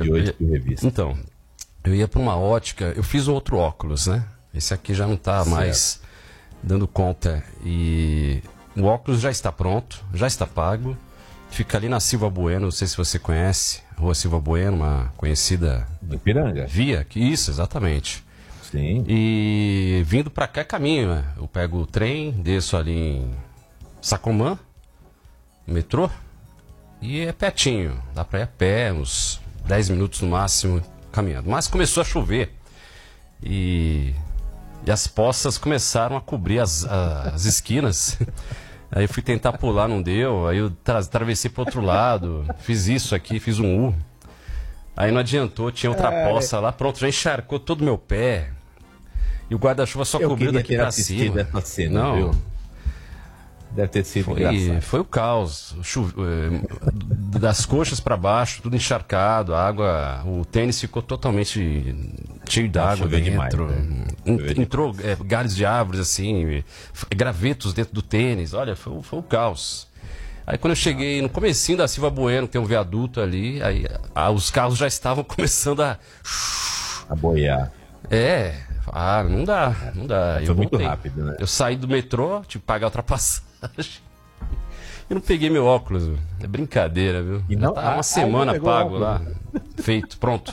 de hoje do Revista. Então, eu ia para uma ótica, eu fiz um outro óculos, né? Esse aqui já não está mais dando conta. E o óculos já está pronto, já está pago. Fica ali na Silva Bueno, não sei se você conhece, Rua Silva Bueno, uma conhecida... Do Ipiranga. Via, isso, exatamente. Sim. E vindo para cá é caminho, né? Eu pego o trem, desço ali em Sacomã, metrô, e é pertinho. Dá para ir a pé, uns 10 minutos no máximo, caminhando. Mas começou a chover e as poças começaram a cobrir as esquinas. Aí eu fui tentar pular, não deu. Aí eu atravessei para outro lado, fiz isso aqui, fiz um U. Aí não adiantou, tinha outra poça lá, pronto, já encharcou todo o meu pé. E o guarda-chuva só cobriu daqui para cima. Essa cena, não, viu? Deve ter sido engraçado. Foi o caos. Das coxas para baixo, tudo encharcado, a água, o tênis ficou totalmente cheio d'água dentro. Demais, né? Entrou galhos de árvores assim, gravetos dentro do tênis. Olha, foi o caos. Aí quando eu cheguei no comecinho da Silva Bueno, tem um viaduto ali, aí os carros já estavam começando a boiar. Não dá. Foi muito rápido, né? Eu saí do metrô, tive que pagar a ultrapassagem. Eu não peguei meu óculos, viu? É brincadeira, viu? E não, tá uma semana pago lá, feito, pronto.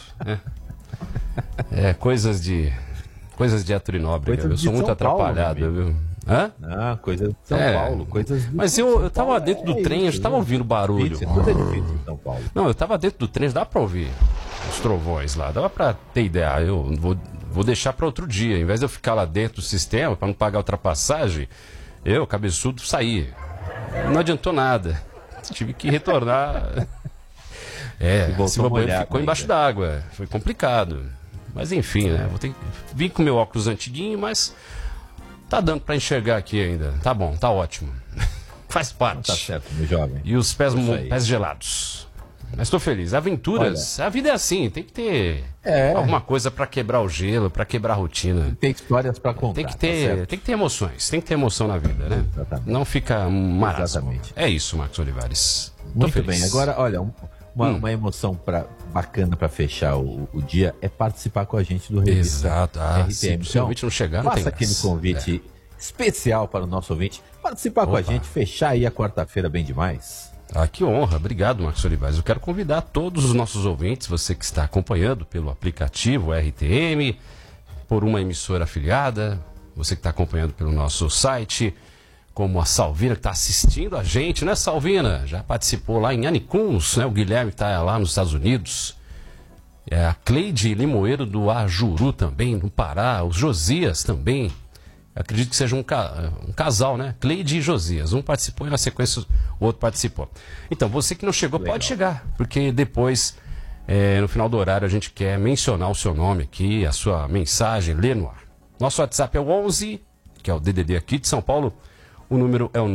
Coisas de Héctor Nóbrega. Eu sou muito atrapalhado, viu? Hã? Coisa de São Paulo, coisas de Mas eu tava dentro do trem, eu já tava ouvindo barulho. Tudo é difícil em São Paulo. Não, eu tava dentro do trem, dá pra ouvir os trovões lá, dava pra ter ideia. Eu vou deixar pra outro dia. Em vez de eu ficar lá dentro do sistema pra não pagar a ultrapassagem, eu, cabeçudo, saí. Não adiantou nada. Tive que retornar. Silva Bueno ficou embaixo d'água. Foi complicado. Mas enfim, né? Vim com meu óculos antiguinho, mas tá dando pra enxergar aqui ainda. Tá bom, tá ótimo. Faz parte. Tá certo, meu jovem. E os pés gelados. Mas estou feliz. Aventuras, a vida é assim, tem que ter alguma coisa para quebrar o gelo, para quebrar a rotina. Tem histórias para contar. Tem que ter emoções, tem que ter emoção na vida, né? Exatamente. Não fica marasmo. Exatamente. É isso, Marcos Olivares. Muito bem. Agora, olha, uma emoção bacana para fechar o dia é participar com a gente do Revista RTM. Se o ouvinte não chegar, não tem faça aquele convite especial para o nosso ouvinte participar com a gente, fechar aí a quarta-feira bem demais. Que honra. Obrigado, Marcos Olivares. Eu quero convidar todos os nossos ouvintes, você que está acompanhando pelo aplicativo RTM, por uma emissora afiliada, você que está acompanhando pelo nosso site, como a Salvina, que está assistindo a gente, né, Salvina? Já participou lá em Anicuns, né? O Guilherme está lá nos Estados Unidos. A Cleide Limoeiro do Ajuru também, no Pará. Os Josias também. Acredito que seja um casal, né? Cleide e Josias. Um participou e na sequência o outro participou. Então, você que não chegou, pode chegar. Porque depois, no final do horário, a gente quer mencionar o seu nome aqui, a sua mensagem, ler no ar. Nosso WhatsApp é o 11, que é o DDD aqui de São Paulo. O número é o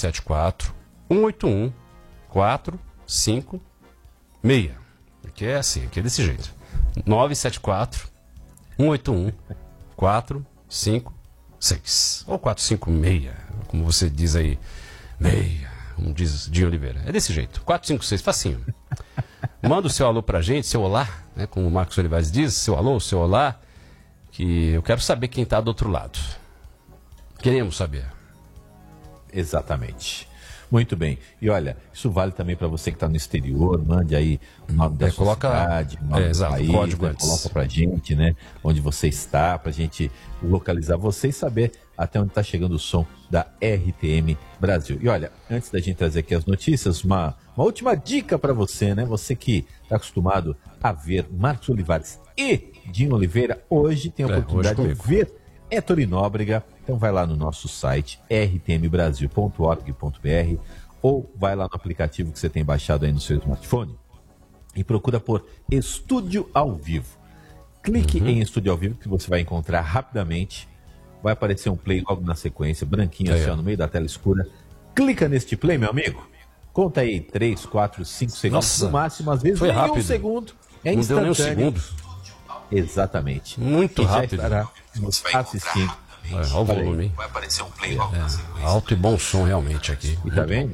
974-181-456. Aqui é assim, aqui é desse jeito. 974-181-456. Ou 456, como você diz aí, como diz Dinho Oliveira. É desse jeito, 456, facinho. Manda o seu alô pra gente, seu olá, né, como o Marcos Olivares diz, seu alô, seu olá, que eu quero saber quem tá do outro lado. Queremos saber. Exatamente. Muito bem. E olha, isso vale também para você que está no exterior, mande aí o nome da sua cidade, o nome do país, o código coloca para a gente, né, onde você está, para a gente localizar você e saber até onde está chegando o som da RTM Brasil. E olha, antes da gente trazer aqui as notícias, uma última dica para você, né, você que está acostumado a ver Marcos Olivares e Dinho Oliveira, hoje tem a oportunidade de ver Héctor Nóbrega. Então vai lá no nosso site rtmbrasil.org.br ou vai lá no aplicativo que você tem baixado aí no seu smartphone e procura por Estúdio ao Vivo. Clique em Estúdio ao Vivo que você vai encontrar rapidamente. Vai aparecer um play logo na sequência, branquinho assim, no meio da tela escura. Clica neste play, meu amigo. Conta aí 3, 4, 5 segundos. Nossa, no máximo, às vezes foi nem rápido. Um segundo. É não instantâneo. Deu nem um segundo. Exatamente. Muito rápido. Você vai assistindo. Olha o volume. Vai aparecer um play logo na sequência. Alto e bom som realmente aqui. E tá vendo?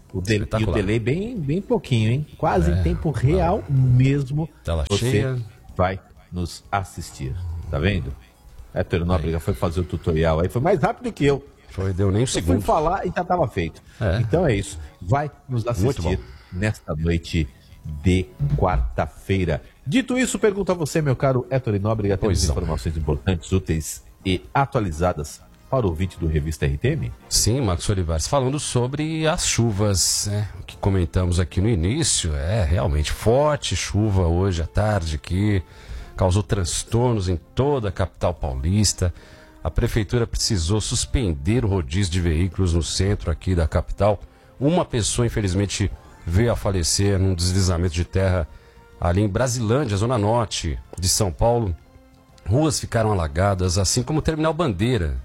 E o delay bem pouquinho, hein? Quase em tempo real mesmo. Tela você cheia. vai nos assistir. Tá vendo? Héctor Nóbrega foi fazer o tutorial aí, foi mais rápido que eu. Deu nem um segundo. Eu fui falar e já estava feito. Então é isso. Vai nos assistir nesta noite de quarta-feira. Dito isso, pergunto a você, meu caro Héctor Nóbrega, temos informações importantes, úteis e atualizadas para o ouvinte do Revista RTM? Sim, Marcos Olivares, falando sobre as chuvas, né? O que comentamos aqui no início, realmente forte chuva hoje à tarde aqui, causou transtornos em toda a capital paulista. A prefeitura precisou suspender o rodízio de veículos no centro aqui da capital. Uma pessoa, infelizmente, veio a falecer num deslizamento de terra ali em Brasilândia, zona norte de São Paulo. Ruas ficaram alagadas, assim como o Terminal Bandeira.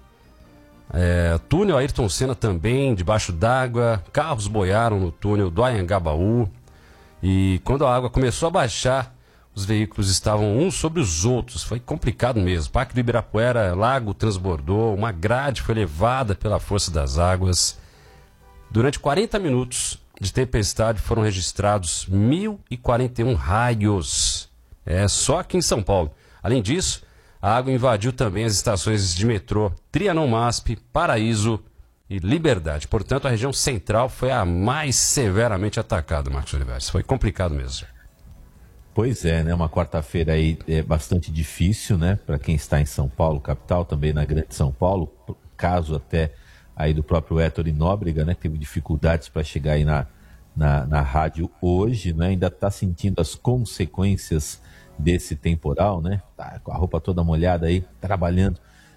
Túnel Ayrton Senna também, debaixo d'água. Carros boiaram no túnel do Anhangabaú. E quando a água começou a baixar, os veículos estavam uns sobre os outros. Foi complicado mesmo. Parque do Ibirapuera, lago transbordou. Uma grade foi levada pela força das águas. Durante 40 minutos de tempestade foram registrados 1.041 raios. Só aqui em São Paulo. Além disso, a água invadiu também as estações de metrô Trianon Masp, Paraíso e Liberdade. Portanto, a região central foi a mais severamente atacada, Marcos Olivares. Foi complicado mesmo. Pois é, né? Uma quarta-feira aí bastante difícil, né? Para quem está em São Paulo, capital, também na Grande São Paulo. Caso até aí do próprio Héctor Nóbrega, né? Teve dificuldades para chegar aí na rádio hoje, né? Ainda está sentindo as consequências desse temporal, né? Tá com a roupa toda molhada aí, trabalhando.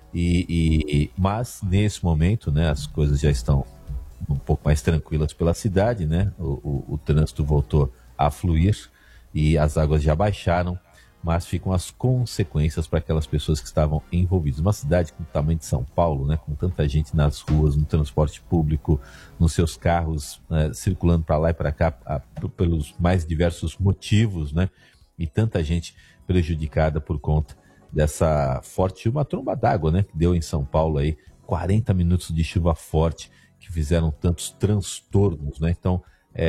Mas nesse momento, né? As coisas já estão um pouco mais tranquilas pela cidade, né? O trânsito voltou a fluir e as águas já baixaram, mas ficam as consequências para aquelas pessoas que estavam envolvidas. Uma cidade com o tamanho de São Paulo, né? Com tanta gente nas ruas, no transporte público, nos seus carros, circulando para lá e para cá, pelos mais diversos motivos, né? E tanta gente prejudicada por conta dessa forte, uma tromba d'água, né? Que deu em São Paulo aí, 40 minutos de chuva forte, que fizeram tantos transtornos, né? Então,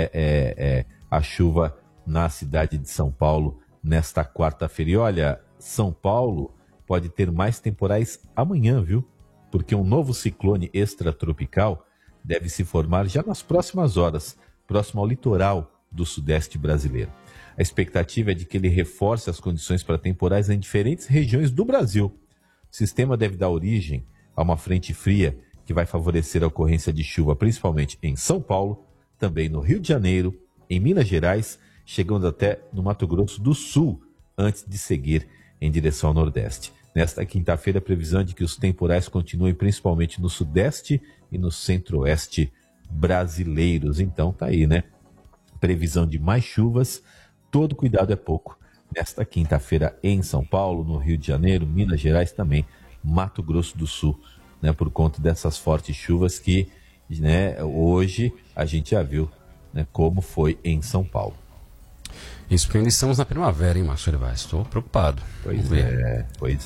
a chuva na cidade de São Paulo nesta quarta-feira. E olha, São Paulo pode ter mais temporais amanhã, viu? Porque um novo ciclone extratropical deve se formar já nas próximas horas, próximo ao litoral do sudeste brasileiro. A expectativa é de que ele reforce as condições para temporais em diferentes regiões do Brasil. O sistema deve dar origem a uma frente fria que vai favorecer a ocorrência de chuva, principalmente em São Paulo, também no Rio de Janeiro, em Minas Gerais, chegando até no Mato Grosso do Sul, antes de seguir em direção ao Nordeste. Nesta quinta-feira, a previsão é de que os temporais continuem principalmente no Sudeste e no Centro-Oeste brasileiros. Então tá aí, né? Previsão de mais chuvas, todo cuidado é pouco. Nesta quinta-feira em São Paulo, no Rio de Janeiro, Minas Gerais também, Mato Grosso do Sul, né? Por conta dessas fortes chuvas que, né, hoje a gente já viu, né, como foi em São Paulo. Isso porque ainda estamos na primavera, hein, Márcio Olivares? Estou preocupado. Pois é.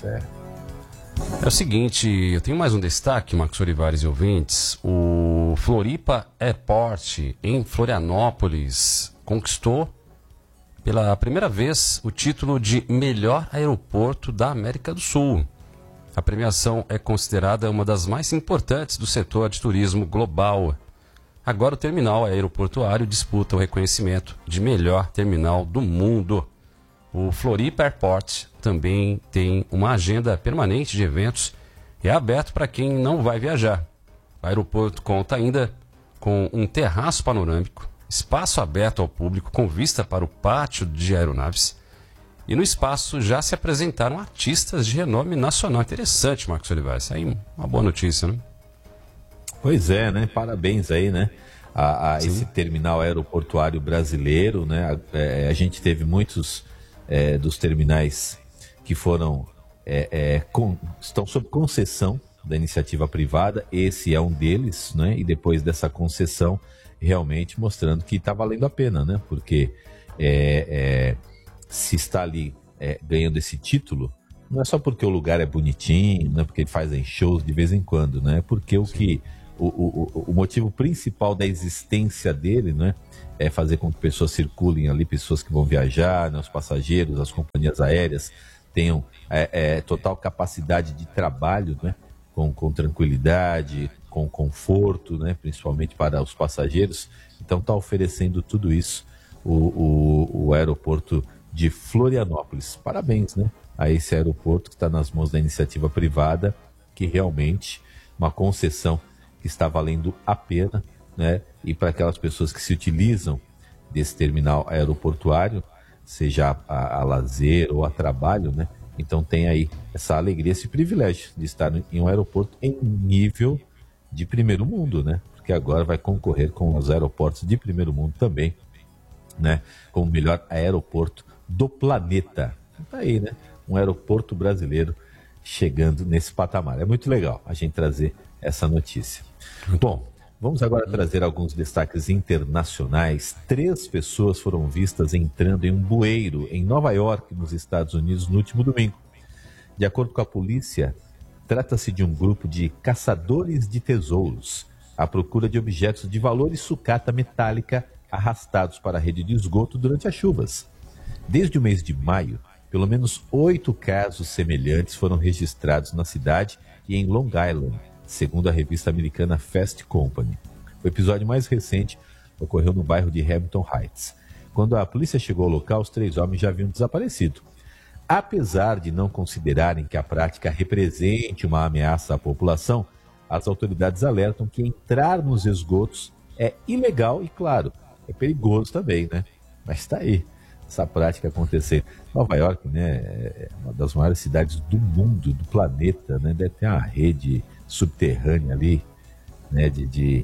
É o seguinte, eu tenho mais um destaque, Marcos Olivares e ouvintes. O Floripa Airport, em Florianópolis, conquistou pela primeira vez o título de melhor aeroporto da América do Sul. A premiação é considerada uma das mais importantes do setor de turismo global. Agora o terminal aeroportuário disputa o reconhecimento de melhor terminal do mundo. O Floripa Airport também tem uma agenda permanente de eventos e é aberto para quem não vai viajar. O aeroporto conta ainda com um terraço panorâmico, espaço aberto ao público com vista para o pátio de aeronaves. E no espaço já se apresentaram artistas de renome nacional. Interessante, Marcos Olivares. Aí uma boa notícia, né? Pois é, né? Parabéns aí, né? A esse terminal aeroportuário brasileiro, né? A gente teve muitos dos terminais que foram estão sob concessão da iniciativa privada. Esse é um deles, né? E depois dessa concessão, realmente mostrando que está valendo a pena, né? Porque se está ali ganhando esse título, não é só porque o lugar é bonitinho, não é porque fazem shows de vez em quando, né? É porque o motivo principal da existência dele, né, é fazer com que pessoas circulem ali, pessoas que vão viajar, né, os passageiros, as companhias aéreas tenham total capacidade de trabalho, né, com tranquilidade, com conforto, né, principalmente para os passageiros. Então está oferecendo tudo isso o aeroporto de Florianópolis. Parabéns, né, a esse aeroporto que está nas mãos da iniciativa privada, que realmente uma concessão que está valendo a pena, né, e para aquelas pessoas que se utilizam desse terminal aeroportuário, seja a lazer ou a trabalho, né, então tem aí essa alegria, esse privilégio de estar em um aeroporto em nível de primeiro mundo, né, porque agora vai concorrer com os aeroportos de primeiro mundo também, né, como o melhor aeroporto do planeta. Tá aí, né, um aeroporto brasileiro chegando nesse patamar. É muito legal a gente trazer essa notícia. Bom, vamos agora trazer alguns destaques internacionais. 3 pessoas foram vistas entrando em um bueiro em Nova York, nos Estados Unidos, no último domingo. De acordo com a polícia, trata-se de um grupo de caçadores de tesouros à procura de objetos de valor e sucata metálica arrastados para a rede de esgoto durante as chuvas. Desde o mês de maio, pelo menos 8 casos semelhantes foram registrados na cidade e em Long Island, segundo a revista americana Fast Company. O episódio mais recente ocorreu no bairro de Hamilton Heights. Quando a polícia chegou ao local, os 3 homens já haviam desaparecido. Apesar de não considerarem que a prática represente uma ameaça à população, as autoridades alertam que entrar nos esgotos é ilegal e, claro, é perigoso também, né? Mas está aí essa prática acontecer. Nova York, né, é uma das maiores cidades do mundo, do planeta, né? Deve ter uma rede subterrânea ali, né, de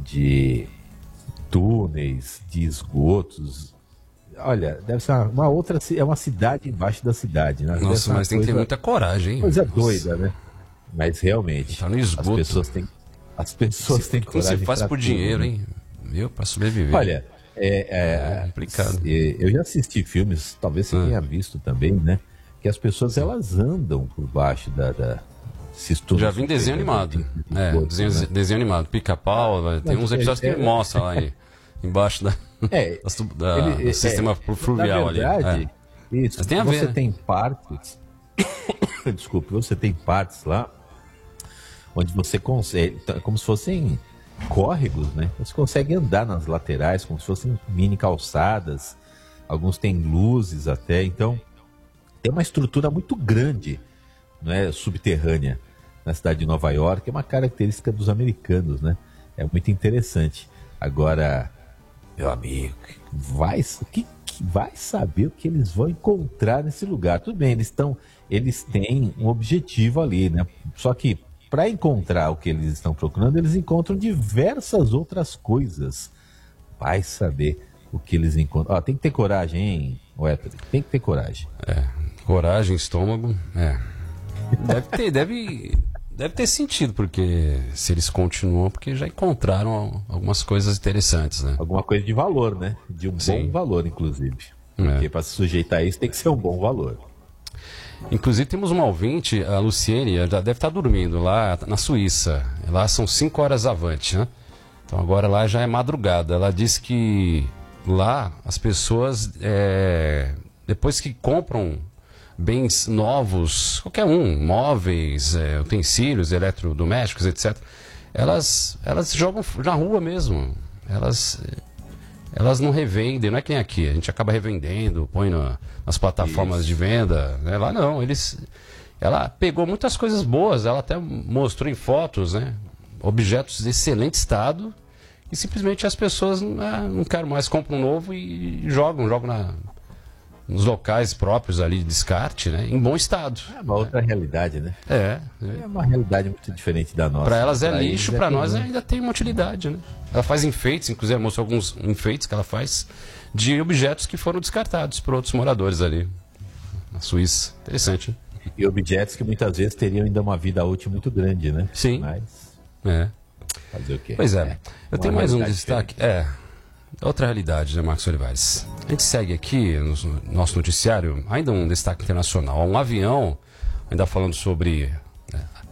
túneis, de esgotos. Olha, deve ser uma outra, é uma cidade embaixo da cidade, né? Nossa, mas tem que ter muita coragem, hein? Coisa doida, né? Mas realmente, tá no esgoto. As pessoas têm coragem. Como se faz por dinheiro, né? hein? Viu? Para sobreviver. Olha, é complicado. Eu já assisti filmes, talvez você tenha visto também, né? Que as pessoas elas andam por baixo já vi em desenho animado. Desenho animado. Pica-pau, tem uns episódios que mostra lá embaixo do sistema fluvial ali. Na verdade, isso. Mas tem a ver, você tem partes. Desculpe, você tem partes lá onde você consegue, como se fossem córregos, né? Você consegue andar nas laterais como se fossem mini calçadas. Alguns têm luzes até, então tem uma estrutura muito grande, não é, subterrânea na cidade de Nova York. É uma característica dos americanos, né? É muito interessante. Agora, meu amigo, vai saber o que eles vão encontrar nesse lugar. Tudo bem, eles têm um objetivo ali, né? Só que para encontrar o que eles estão procurando, eles encontram diversas outras coisas. Vai saber o que eles encontram. Tem que ter coragem, hein, Wetter? Tem que ter coragem. Coragem, estômago, Deve ter sentido, porque se eles continuam, porque já encontraram algumas coisas interessantes, né? Alguma coisa de valor, né? De um bom valor, inclusive. Porque para se sujeitar a isso tem que ser um bom valor. Inclusive temos uma ouvinte, a Luciene, já deve estar dormindo lá na Suíça. Lá são 5 horas avante, né? Então agora lá já é madrugada. Ela disse que lá as pessoas, depois que compram bens novos, qualquer um, móveis, utensílios, eletrodomésticos, etc., elas jogam na rua mesmo. Elas não revendem, não é que nem aqui, a gente acaba revendendo, põe nas plataformas de venda, né? Lá não, ela pegou muitas coisas boas, ela até mostrou em fotos, né? Objetos de excelente estado, e simplesmente as pessoas não querem mais, compram um novo e jogam nos locais próprios ali de descarte, né? Em bom estado. É uma outra realidade, né? É uma realidade muito diferente da nossa. Para elas é lixo, para nós ainda tem uma utilidade, né? Ela faz enfeites, inclusive ela mostrou alguns enfeites que ela faz de objetos que foram descartados por outros moradores ali na Suíça. Interessante, né? E objetos que muitas vezes teriam ainda uma vida útil muito grande, né? Sim. Mas fazer o quê? Pois eu tenho mais um destaque. Outra realidade, né, Marcos Olivares? A gente segue aqui no nosso noticiário, ainda um destaque internacional. Um avião, ainda falando sobre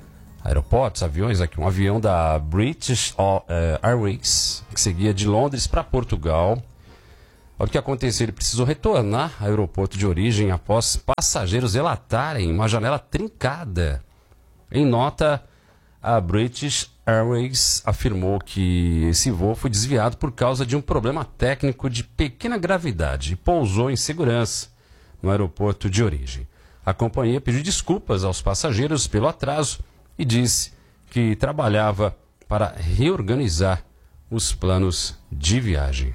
aeroportos, aviões, aqui um avião da British Airways, que seguia de Londres para Portugal. Olha o que aconteceu, ele precisou retornar ao aeroporto de origem após passageiros relatarem uma janela trincada. Em nota, a British Airways afirmou que esse voo foi desviado por causa de um problema técnico de pequena gravidade e pousou em segurança no aeroporto de origem. A companhia pediu desculpas aos passageiros pelo atraso e disse que trabalhava para reorganizar os planos de viagem.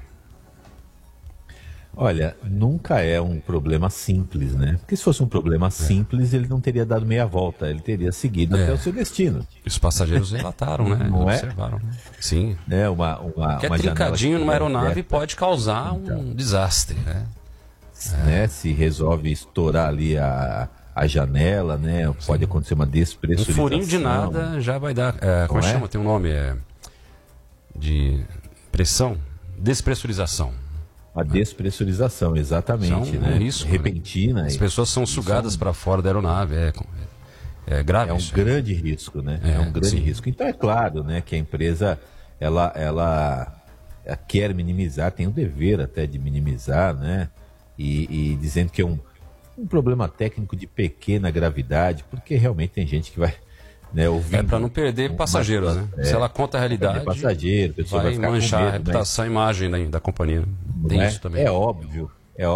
Olha, nunca é um problema simples, né? Porque se fosse um problema simples, ele não teria dado meia volta, ele teria seguido até o seu destino. Os passageiros relataram, né? Não é? Observaram. Sim. Né? Porque trincadinho numa aeronave pode causar um desastre, né? Né? Se resolve estourar ali a janela, né? Pode acontecer uma despressurização. Um furinho de nada já vai dar... como chama? Tem um nome de pressão? Despressurização. A despressurização, exatamente, né? Risco, repentina. Né? As pessoas são sugadas para fora da aeronave, é grave. É um grande risco, né? É um grande risco. Então é claro, né, que a empresa ela quer minimizar, tem o dever até de minimizar, né? E dizendo que é um problema técnico de pequena gravidade, porque realmente tem gente que vai, né, ouvindo. Para não perder passageiros, né? Se ela conta a realidade, passageiro, a pessoa vai ficar manchar com medo, a reputação, a imagem da companhia. Tem isso também. É óbvio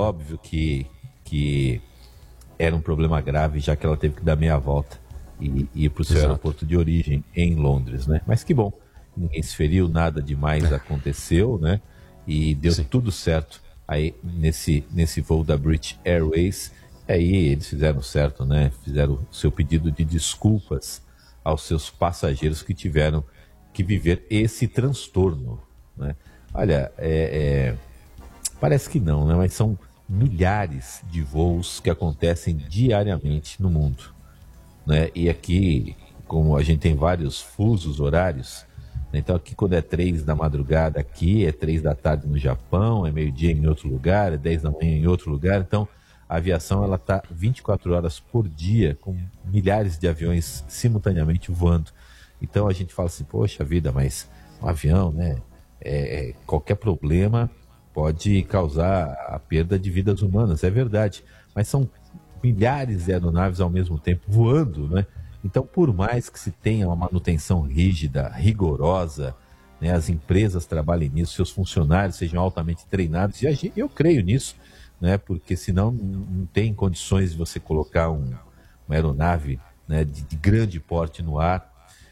que era um problema grave, já que ela teve que dar meia volta e ir para o seu aeroporto de origem em Londres, né? Mas que bom, ninguém se feriu, nada demais aconteceu, né? E deu tudo certo aí nesse voo da British Airways. Aí eles fizeram certo, né? Fizeram o seu pedido de desculpas aos seus passageiros que tiveram que viver esse transtorno, né? Olha, parece que não, né? Mas são milhares de voos que acontecem diariamente no mundo, né? E aqui, como a gente tem vários fusos horários, né? Então aqui quando é 3 da madrugada aqui, é 3 da tarde no Japão, é meio-dia em outro lugar, é 10 da manhã em outro lugar. Então a aviação ela está 24 horas por dia, com milhares de aviões simultaneamente voando. Então a gente fala assim, poxa vida, mas um avião, né? Qualquer problema pode causar a perda de vidas humanas, é verdade. Mas são milhares de aeronaves ao mesmo tempo voando, né? Então, por mais que se tenha uma manutenção rígida, rigorosa, né, as empresas trabalhem nisso, seus funcionários sejam altamente treinados, e eu creio nisso, né, porque senão não tem condições de você colocar uma aeronave, né, de grande porte no ar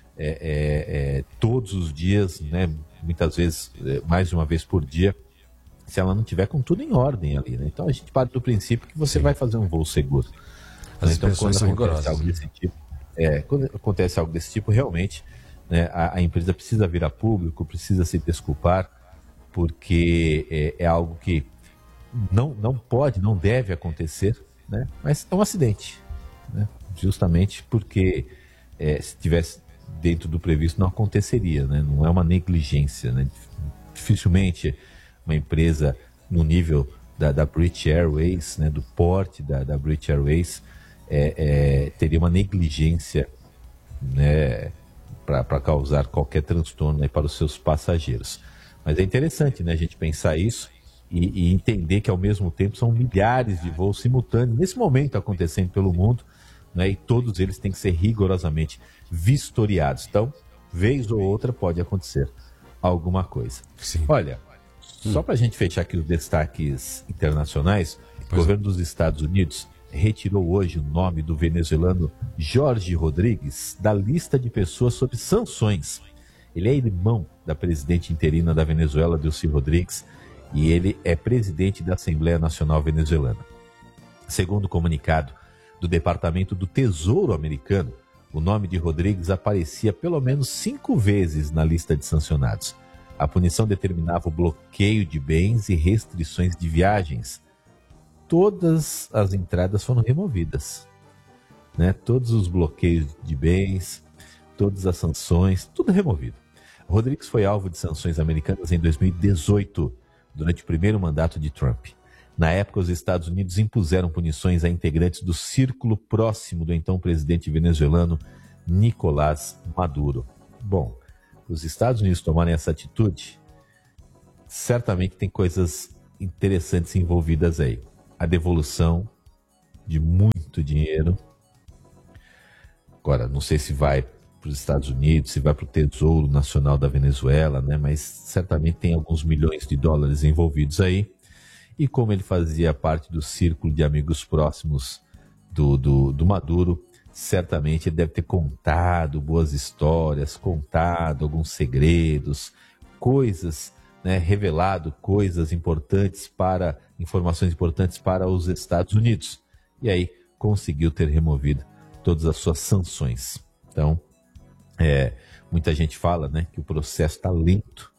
todos os dias, né, muitas vezes mais de uma vez por dia, se ela não tiver com tudo em ordem ali, né? Então a gente parte do princípio que você vai fazer um voo seguro. Então quando acontece algo desse tipo, quando acontece algo desse tipo, realmente, né, a empresa precisa vir a público, precisa se desculpar, porque é algo que não pode, não deve acontecer, né? Mas é um acidente, né? Justamente porque se tivesse dentro do previsto não aconteceria, né? Não é uma negligência, né? Dificilmente uma empresa no nível da British Airways, né, do porte da British Airways, teria uma negligência, né, para causar qualquer transtorno, né, para os seus passageiros. Mas é interessante, né, a gente pensar isso e entender que ao mesmo tempo são milhares de voos simultâneos nesse momento acontecendo pelo mundo, né, e todos eles têm que ser rigorosamente vistoriados. Então, vez ou outra pode acontecer alguma coisa. Sim. Olha, só para a gente fechar aqui os destaques internacionais, o governo dos Estados Unidos retirou hoje o nome do venezuelano Jorge Rodrigues da lista de pessoas sob sanções. Ele é irmão da presidente interina da Venezuela, Delcy Rodrigues, e ele é presidente da Assembleia Nacional Venezuelana. Segundo o comunicado do Departamento do Tesouro americano, o nome de Rodrigues aparecia pelo menos 5 vezes na lista de sancionados. A punição determinava o bloqueio de bens e restrições de viagens. Todas as entradas foram removidas, né? Todos os bloqueios de bens, todas as sanções, tudo removido. Rodrigues foi alvo de sanções americanas em 2018, durante o primeiro mandato de Trump. Na época, os Estados Unidos impuseram punições a integrantes do círculo próximo do então presidente venezuelano Nicolás Maduro. Bom, os Estados Unidos tomarem essa atitude, certamente tem coisas interessantes envolvidas aí. A devolução de muito dinheiro. Agora, não sei se vai para os Estados Unidos, se vai para o Tesouro Nacional da Venezuela, né? Mas certamente tem alguns milhões de dólares envolvidos aí. E como ele fazia parte do círculo de amigos próximos do Maduro, certamente ele deve ter contado boas histórias, contado alguns segredos, coisas, né, revelado coisas importantes informações importantes para os Estados Unidos. E aí conseguiu ter removido todas as suas sanções. Então, muita gente fala, né, que o processo está lento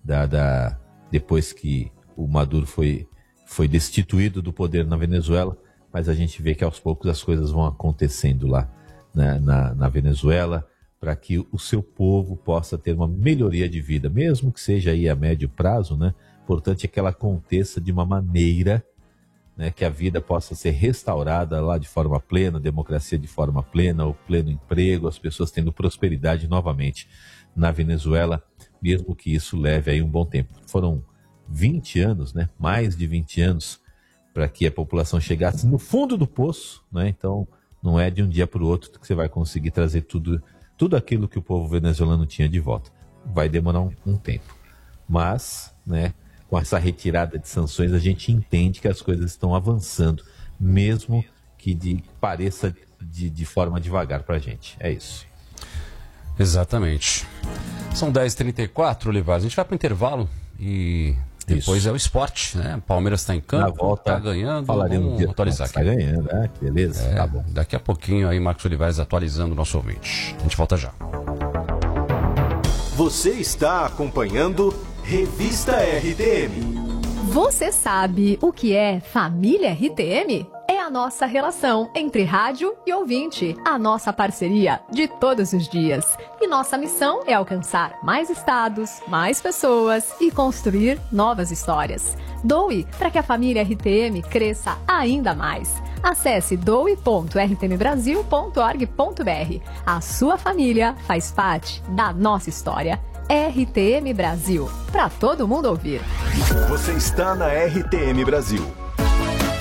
depois que o Maduro foi destituído do poder na Venezuela, mas a gente vê que aos poucos as coisas vão acontecendo lá, né, na Venezuela, para que o seu povo possa ter uma melhoria de vida, mesmo que seja aí a médio prazo, né? Importante é que ela aconteça de uma maneira, né, que a vida possa ser restaurada lá de forma plena, democracia de forma plena, o pleno emprego, as pessoas tendo prosperidade novamente na Venezuela, mesmo que isso leve aí um bom tempo. Foram 20 anos, né, mais de 20 anos, para que a população chegasse no fundo do poço, né? Então não é de um dia para o outro que você vai conseguir trazer tudo aquilo que o povo venezuelano tinha de volta. Vai demorar um tempo. Mas, né, com essa retirada de sanções, a gente entende que as coisas estão avançando, mesmo que pareça de forma devagar para a gente. É isso. Exatamente. São 10h34, Olivares. A gente vai para o intervalo e depois é o esporte, né? Palmeiras está em campo, está ganhando. Vamos atualizar aqui. Está ganhando, que beleza. Tá bom. Daqui a pouquinho aí, Marcos Olivares atualizando o nosso ouvinte. A gente volta já. Você está acompanhando Revista RTM. Você sabe o que é família RTM? É a nossa relação entre rádio e ouvinte, a nossa parceria de todos os dias. E nossa missão é alcançar mais estados, mais pessoas e construir novas histórias. Doe para que a família RTM cresça ainda mais. Acesse doe.rtmbrasil.org.br. A sua família faz parte da nossa história. RTM Brasil, para todo mundo ouvir. Você está na RTM Brasil.